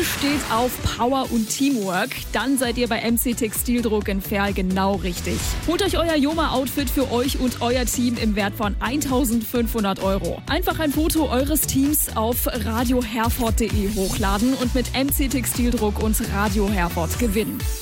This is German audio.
steht auf Power und Teamwork, dann seid ihr bei MC Textildruck in Verl genau richtig. Holt euch euer Joma-Outfit für euch und euer Team im Wert von 1.500 €. Einfach ein Foto eures Teams auf radioherford.de hochladen und mit MC Textildruck und Radio Herford gewinnen.